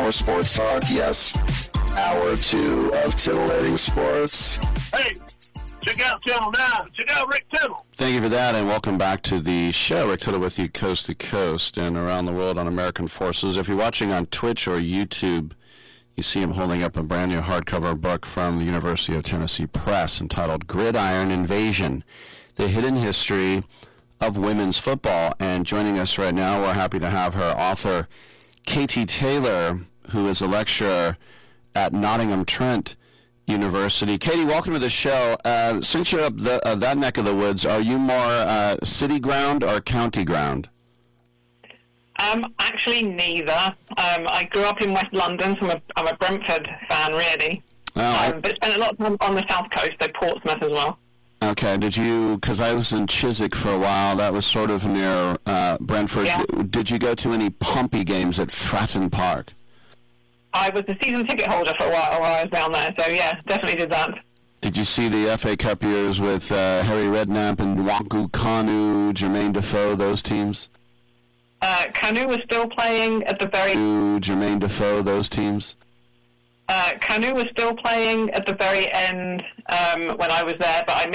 more sports talk, yes. Hour 2 of Titillating Sports. Hey, check out Channel 9. Check out Rick Tittle. Thank you for that, and welcome back to the show. Rick Tittle with you coast to coast and around the world on American Forces. If you're watching on Twitch or YouTube, you see him holding up a brand new hardcover book from the University of Tennessee Press entitled Gridiron Invasion, The Hidden History of Women's Football. And joining us right now, we're happy to have her author, Katie Taylor, who is a lecturer at Nottingham Trent University. Katie, welcome to the show. Since you're up that neck of the woods, are you more city ground or county ground? Actually, neither. I grew up in West London, so I'm a Brentford fan, really. But spent a lot of time on the south coast, so Portsmouth as well. Okay, did you, because I was in Chiswick for a while, that was sort of near Brentford. Yeah. Did you go to any Pompey games at Fratton Park? I was a season ticket holder for a while I was down there, so yeah, definitely did that. Did you see the FA Cup years with Harry Redknapp and Nwankwo Kanu, Jermaine Defoe, those teams? Kanu was still playing at the very... Jermaine Defoe, those teams? Kanu was still playing at the very end when I was there, but I